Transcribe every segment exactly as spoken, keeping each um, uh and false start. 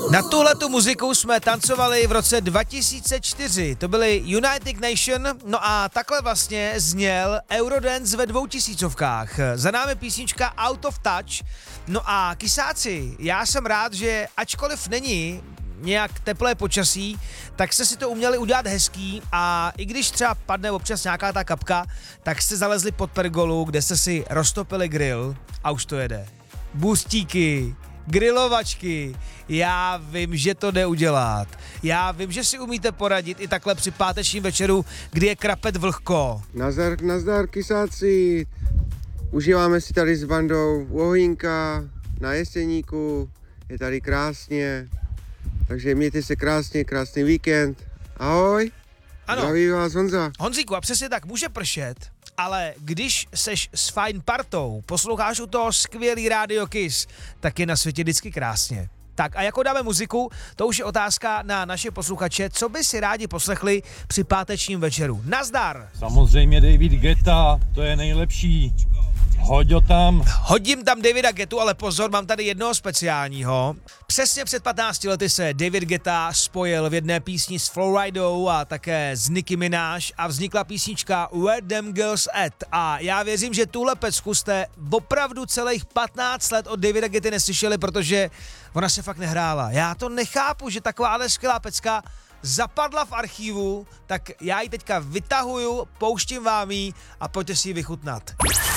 Na tuhletu muziku jsme tancovali v roce dva tisíce čtyři, to byly United Nation, no a takhle vlastně zněl Eurodance ve dvoutisícovkách. Za námi písnička Out of Touch, no a kysáci, já jsem rád, že ačkoliv není nějak teplé počasí, tak jste si to uměli udělat hezký a i když třeba padne občas nějaká ta kapka, tak jste zalezli pod pergolu, kde jste si roztopili grill a už to jede. Bustíky, grilovačky, já vím, že to jde udělat. Já vím, že si umíte poradit i takhle při pátečním večeru, kdy je krapet vlhko. Nazdar, nazdar, kysáci. Užíváme si tady s bandou ohýnka na Jeseníku, je tady krásně, takže mějte se krásně, krásný víkend. Ahoj. Ano. Zdraví vás Honza. Honzíku, a přesně tak, může pršet, ale když seš s fajn partou, posloucháš u toho skvělý rádio Kiss, tak je na světě vždycky krásně. Tak a jako dáme muziku, to už je otázka na naše posluchače, co by si rádi poslechli při pátečním večeru. Nazdar! Samozřejmě David Guetta, to je nejlepší. Hoď ho tam. Hodím tam Davida Guettu, ale pozor, mám tady jednoho speciálního. Přesně před patnácti lety se David Guetta spojil v jedné písni s Flowridou a také s Nicki Minaj a vznikla písnička Where Them Girls At. A já věřím, že tuhle pecku jste opravdu celých patnáct let od Davida Guetty neslyšeli, protože ona se fakt nehrála. Já to nechápu, že takováhle skvělá pecka zapadla v archívu, tak já ji teďka vytahuju, pouštím vám ji a pojďte si ji vychutnat.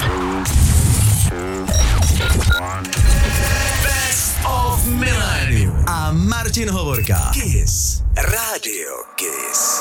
Best of Millennium a Martin Hovorka. Kiss. Radio Kiss.